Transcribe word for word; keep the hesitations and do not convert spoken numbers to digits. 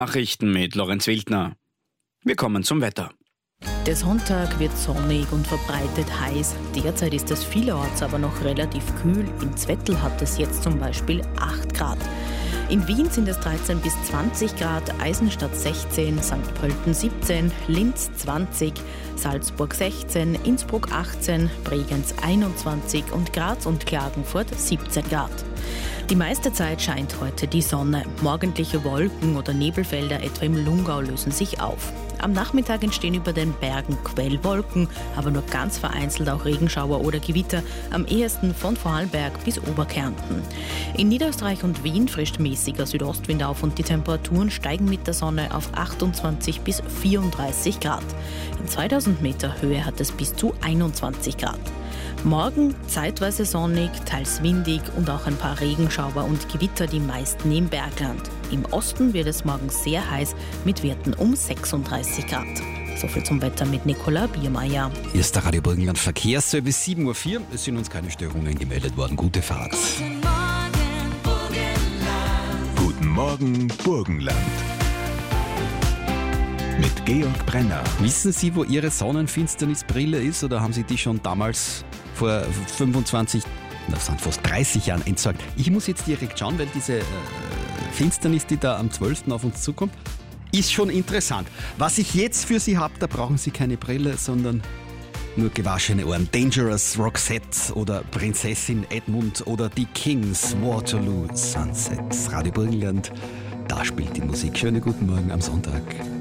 Nachrichten mit Lorenz Wildner. Wir kommen zum Wetter. Der Sonntag wird sonnig und verbreitet heiß. Derzeit ist es vielerorts aber noch relativ kühl. In Zwettl hat es jetzt zum Beispiel acht Grad. In Wien sind es dreizehn bis zwanzig Grad, Eisenstadt sechzehn, Sankt Pölten siebzehn, Linz zwanzig, Salzburg sechzehn, Innsbruck achtzehn, Bregenz einundzwanzig und Graz und Klagenfurt siebzehn Grad. Die meiste Zeit scheint heute die Sonne. Morgendliche Wolken oder Nebelfelder etwa im Lungau lösen sich auf. Am Nachmittag entstehen über den Bergen Quellwolken, aber nur ganz vereinzelt auch Regenschauer oder Gewitter, am ehesten von Vorarlberg bis Oberkärnten. In Niederösterreich und Wien frischt mäßiger Südostwind auf und die Temperaturen steigen mit der Sonne auf achtundzwanzig bis vierunddreißig Grad. In zweitausend Meter Höhe hat es bis zu einundzwanzig Grad. Morgen zeitweise sonnig, teils windig und auch ein paar Regenschauer und Gewitter, die meisten im Bergland. Im Osten wird es morgen sehr heiß mit Werten um sechsunddreißig Grad. Soviel zum Wetter mit Nicola Biermeier. Hier ist der Radio Burgenland Verkehrsservice sieben Uhr vier. Es sind uns keine Störungen gemeldet worden. Gute Fahrt. Guten Morgen, Burgenland. Guten Morgen, Burgenland. Mit Georg Brenner. Wissen Sie, wo Ihre Sonnenfinsternisbrille ist, oder haben Sie die schon damals vor fünfundzwanzig, das sind fast dreißig Jahren entsorgt? Ich muss jetzt direkt schauen, weil diese äh, Finsternis, die da am zwölften auf uns zukommt, ist schon interessant. Was ich jetzt für Sie habe, da brauchen Sie keine Brille, sondern nur gewaschene Ohren. Dangerous, Roxette oder Prinzessin Edmund oder die Kings, Waterloo, Sunset. Radio Burgenland, da spielt die Musik. Schönen guten Morgen am Sonntag.